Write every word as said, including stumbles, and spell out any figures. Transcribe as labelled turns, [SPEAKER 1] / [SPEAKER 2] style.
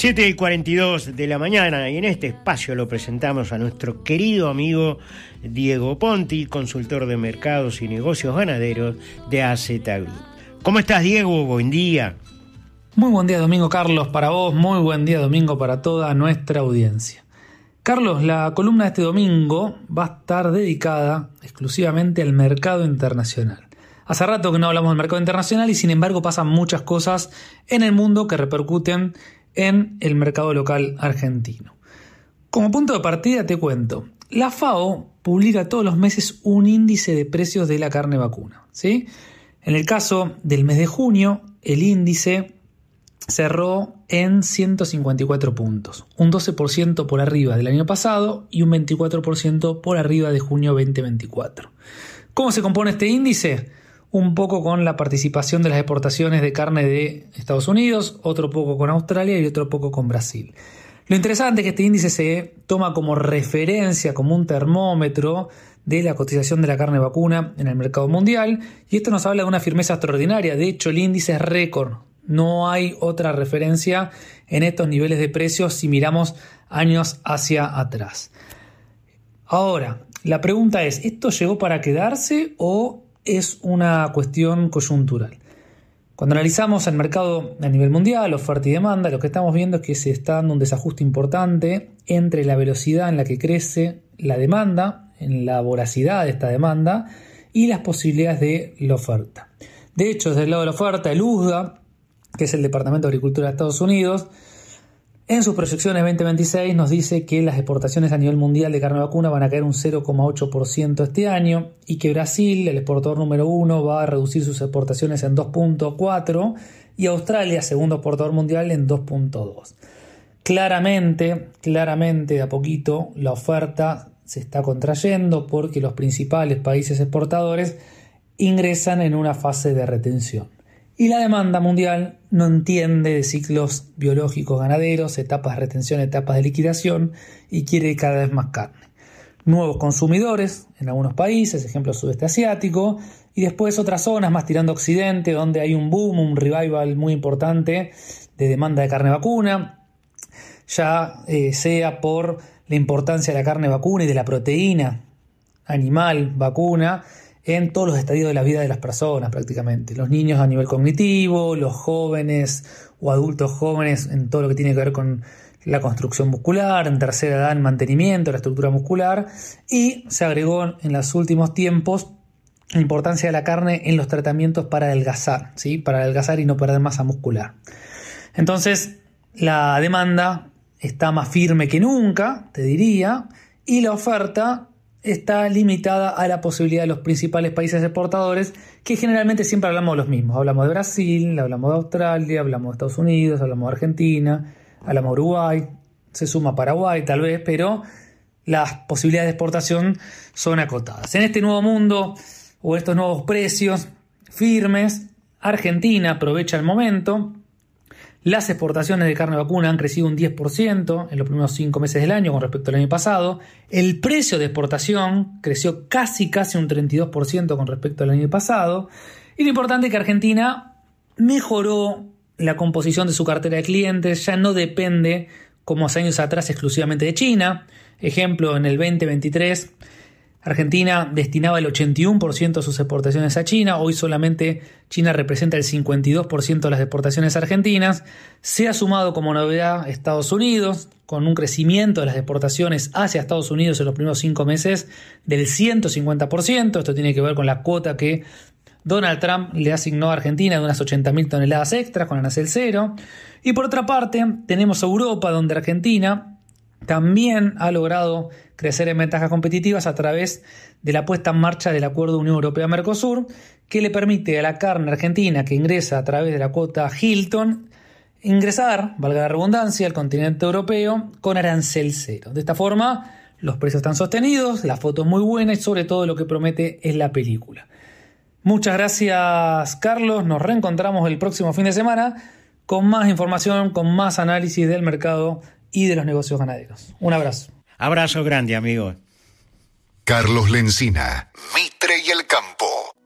[SPEAKER 1] siete y cuarenta y dos de la mañana, y en este espacio lo presentamos a nuestro querido amigo Diego Ponti, consultor de mercados y negocios ganaderos de A Z Group. ¿Cómo estás, Diego? Buen día.
[SPEAKER 2] Muy buen día, Domingo Carlos, para vos. Muy buen día, Domingo, para toda nuestra audiencia. Carlos, la columna de este domingo va a estar dedicada exclusivamente al mercado internacional. Hace rato que no hablamos del mercado internacional y sin embargo pasan muchas cosas en el mundo que repercuten en el mercado local argentino. Como punto de partida te cuento, la FAO publica todos los meses un índice de precios de la carne vacuna, ¿sí? En el caso del mes de junio, el índice cerró en ciento cincuenta y cuatro puntos, un doce por ciento por arriba del año pasado y un veinticuatro por ciento por arriba de junio veinte veinticuatro. ¿Cómo se compone este índice? Un poco con la participación de las exportaciones de carne de Estados Unidos, otro poco con Australia y otro poco con Brasil. Lo interesante es que este índice se toma como referencia, como un termómetro de la cotización de la carne vacuna en el mercado mundial, y esto nos habla de una firmeza extraordinaria. De hecho, el índice es récord. No hay otra referencia en estos niveles de precios si miramos años hacia atrás. Ahora, la pregunta es, ¿esto llegó para quedarse o es una cuestión coyuntural? Cuando analizamos el mercado a nivel mundial, oferta y demanda, lo que estamos viendo es que se está dando un desajuste importante entre la velocidad en la que crece la demanda, en la voracidad de esta demanda y las posibilidades de la oferta. De hecho, desde el lado de la oferta, el U S D A, que es el Departamento de Agricultura de Estados Unidos, en sus proyecciones veinte veintiséis nos dice que las exportaciones a nivel mundial de carne vacuna van a caer un cero coma ocho por ciento este año y que Brasil, el exportador número uno, va a reducir sus exportaciones en dos punto cuatro y Australia, segundo exportador mundial, en dos punto dos. Claramente, claramente de a poquito la oferta se está contrayendo porque los principales países exportadores ingresan en una fase de retención. Y la demanda mundial no entiende de ciclos biológicos ganaderos, etapas de retención, etapas de liquidación y quiere cada vez más carne. Nuevos consumidores en algunos países, ejemplo sudeste asiático, y después otras zonas más tirando a occidente donde hay un boom, un revival muy importante de demanda de carne vacuna, ya eh, sea por la importancia de la carne vacuna y de la proteína animal vacuna en todos los estadios de la vida de las personas prácticamente. Los niños a nivel cognitivo, los jóvenes o adultos jóvenes en todo lo que tiene que ver con la construcción muscular, en tercera edad en mantenimiento, la estructura muscular, y se agregó en los últimos tiempos la importancia de la carne en los tratamientos para adelgazar, ¿sí? Para adelgazar y no perder masa muscular. Entonces, la demanda está más firme que nunca, te diría, y la oferta está limitada a la posibilidad de los principales países exportadores, que generalmente siempre hablamos de los mismos. Hablamos de Brasil, hablamos de Australia, hablamos de Estados Unidos, hablamos de Argentina, hablamos de Uruguay, se suma Paraguay tal vez, pero las posibilidades de exportación son acotadas. En este nuevo mundo o estos nuevos precios firmes, Argentina aprovecha el momento. Las exportaciones de carne vacuna han crecido un diez por ciento en los primeros cinco meses del año con respecto al año pasado. El precio de exportación creció casi casi un treinta y dos por ciento con respecto al año pasado. Y lo importante es que Argentina mejoró la composición de su cartera de clientes, ya no depende como hace años atrás exclusivamente de China. Ejemplo, en el veinte veintitrés Argentina destinaba el ochenta y uno por ciento de sus exportaciones a China, hoy solamente China representa el cincuenta y dos por ciento de las exportaciones argentinas. Se ha sumado como novedad Estados Unidos, con un crecimiento de las exportaciones hacia Estados Unidos en los primeros cinco meses del ciento cincuenta por ciento. Esto tiene que ver con la cuota que Donald Trump le asignó a Argentina de unas ochenta mil toneladas extras con arancel cero. Y por otra parte tenemos a Europa, donde Argentina también ha logrado crecer en ventajas competitivas a través de la puesta en marcha del Acuerdo Unión Europea-Mercosur, que le permite a la carne argentina que ingresa a través de la cuota Hilton ingresar, valga la redundancia, al continente europeo con arancel cero. De esta forma, los precios están sostenidos, la foto es muy buena y sobre todo lo que promete es la película. Muchas gracias, Carlos. Nos reencontramos el próximo fin de semana con más información, con más análisis del mercado y de los negocios ganaderos. Un abrazo.
[SPEAKER 1] Abrazo grande, amigo.
[SPEAKER 3] Carlos Lencina, Mitre y el Campo.